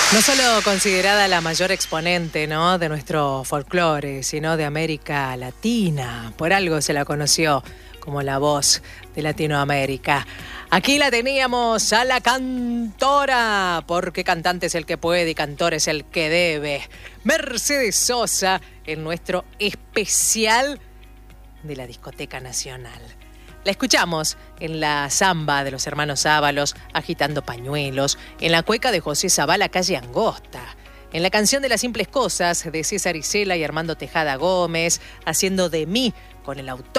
No solo considerada la mayor exponente, ¿no?, de nuestro folclore, sino de América Latina. Por algo se la conoció como la voz de Latinoamérica. Aquí la teníamos a la cantora, porque cantante es el que puede y cantor es el que debe. Mercedes Sosa, en nuestro especial de la Discoteca Nacional. La escuchamos en la samba de los hermanos Ábalos, agitando pañuelos, en la cueca de José Zavala, Calle Angosta, en la canción de Las Simples Cosas de César Isela y Armando Tejada Gómez, haciendo De mí con el autor